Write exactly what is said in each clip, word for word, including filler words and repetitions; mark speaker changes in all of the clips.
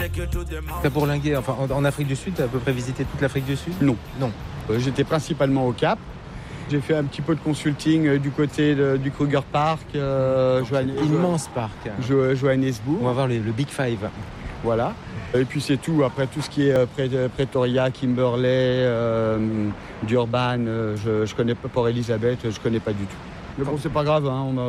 Speaker 1: T'as bourlingué, enfin en, en Afrique du Sud, t'as à peu près visité toute l'Afrique du Sud?
Speaker 2: Non.
Speaker 1: Non.
Speaker 2: Euh, j'étais principalement au Cap. J'ai fait un petit peu de consulting euh, du côté de, du Kruger Park, euh, Johann-
Speaker 1: Immense parc.
Speaker 2: Jo- Johannesburg.
Speaker 1: On va voir les- le Big Five.
Speaker 2: Voilà. Et puis c'est tout. Après tout ce qui est euh, Pré- Pretoria, Kimberley, euh, Durban, euh, je, je connais pas Port Elizabeth, je connais pas du tout. Mais bon, c'est pas grave. Hein, on, m'a,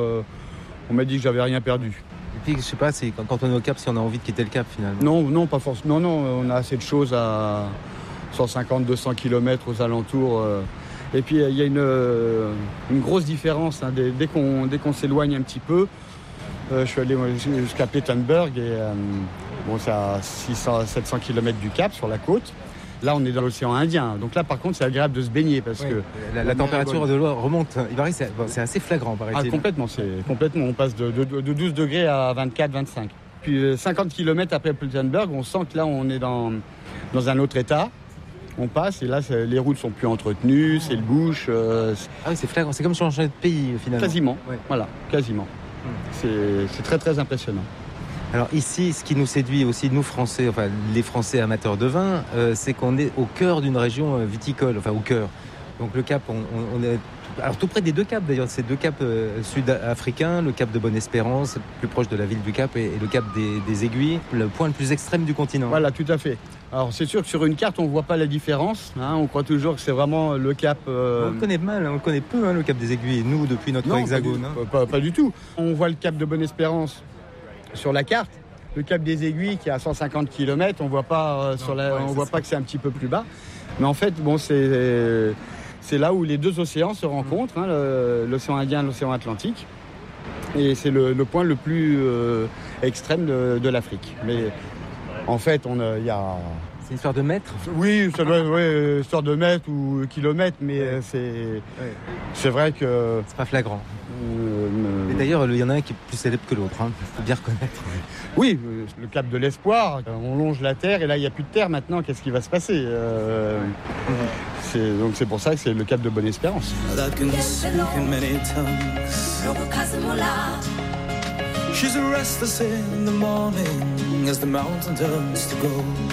Speaker 2: on m'a dit que j'avais rien perdu.
Speaker 1: Et puis je sais pas, c'est quand, quand on est au Cap, si on a envie de quitter le Cap finalement.
Speaker 2: Non, non, pas forcément. Non, non, on a assez de choses à cent cinquante à deux cents kilomètres aux alentours. euh. Et puis il y a une, euh, une grosse différence hein, dès, dès qu'on, dès qu'on s'éloigne un petit peu. Euh, je suis allé moi, jusqu'à Plettenberg et euh, bon, c'est à six cents à sept cents kilomètres du Cap sur la côte. Là, on est dans l'océan Indien. Donc là, par contre, c'est agréable de se baigner parce
Speaker 1: Ouais,
Speaker 2: que
Speaker 1: la, la, la température de l'eau remonte. Il paraît que c'est, bon, c'est assez flagrant,
Speaker 2: ah,
Speaker 1: paraît-il.
Speaker 2: complètement, c'est complètement. On passe de, de, de douze degrés à vingt-quatre à vingt-cinq. Puis euh, cinquante kilomètres après Plettenberg, on sent que là, on est dans, dans un autre état. On passe et là, c'est, les routes sont plus entretenues, c'est le bush. Euh, c'est
Speaker 1: Ah oui, c'est flagrant. C'est comme si on changeait de pays finalement.
Speaker 2: quasiment.
Speaker 1: Ouais.
Speaker 2: Voilà, quasiment. C'est, c'est très, très impressionnant.
Speaker 1: Alors ici, ce qui nous séduit aussi, nous Français, enfin les Français amateurs de vin, euh, c'est qu'on est au cœur d'une région euh, viticole, enfin au cœur. Donc le Cap, on, on, on est alors tout près des deux caps d'ailleurs, c'est deux caps euh, sud-africains, le Cap de Bonne-Espérance, plus proche de la ville du Cap, et, et le Cap des, des Aiguilles, le point le plus extrême du continent.
Speaker 2: Voilà, tout à fait. Alors c'est sûr que sur une carte, on ne voit pas la différence. Hein, on croit toujours que c'est vraiment le Cap... Euh...
Speaker 1: On le connaît mal, hein, on le connaît peu, hein, le Cap des Aiguilles, nous depuis notre
Speaker 2: Non,
Speaker 1: hexagone.
Speaker 2: Pas du,
Speaker 1: hein.
Speaker 2: pas, pas du tout. On voit le Cap de Bonne-Espérance sur la carte. Le Cap des Aiguilles qui est à cent cinquante kilomètres, on voit pas, euh, sur la,
Speaker 1: ouais,
Speaker 2: on
Speaker 1: c'est
Speaker 2: voit
Speaker 1: ça.
Speaker 2: pas que c'est un petit peu plus bas. Mais en fait, bon, c'est, c'est là où les deux océans se rencontrent, hein, le- l'océan Indien et l'océan Atlantique. Et c'est le, le point le plus euh, extrême de, de l'Afrique. Mais en fait, on a- il y a...
Speaker 1: C'est une histoire de mètres.
Speaker 2: Oui, ça doit être ouais, histoire de mètres ou kilomètres, mais euh, c'est,
Speaker 1: Ouais.
Speaker 2: c'est vrai que...
Speaker 1: C'est pas flagrant.
Speaker 2: euh,
Speaker 1: Et d'ailleurs, il y en a un qui est plus célèbre que l'autre, il hein, faut bien reconnaître.
Speaker 2: Oui, euh, le Cap de l'Espoir, euh, on longe la terre et là il n'y a plus de terre maintenant, qu'est-ce qui va se passer euh, c'est, Donc c'est pour ça que c'est le Cap de Bonne-Espérance.
Speaker 3: that can speak in many tongues. She's restless in the morning as the mountain turns to gold.